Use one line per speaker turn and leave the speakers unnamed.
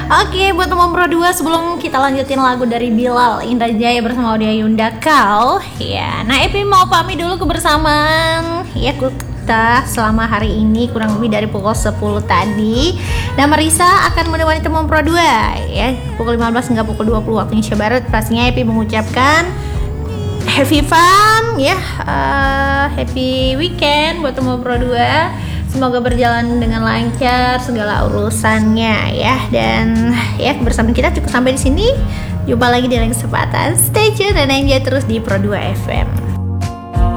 Oke, buat teman Pro 2, sebelum kita lanjutin lagu dari Bilal Indrajaya bersama Audia Yunda Kau, ya. Nah, Epi mau pamit dulu kebersamaan ya kita selama hari ini kurang lebih dari pukul 10 tadi. Dan Marisa akan menemani teman Pro 2 ya, pukul 15 hingga pukul 20 waktu Indonesia Barat. Pastinya Epi mengucapkan happy fun ya, happy weekend buat teman Pro 2. Semoga berjalan dengan lancar segala urusannya ya. Dan ya, kebersamaan kita cukup sampai di sini. Jumpa lagi di lain kesempatan. Stay tune dan enjoy terus di Pro 2 FM.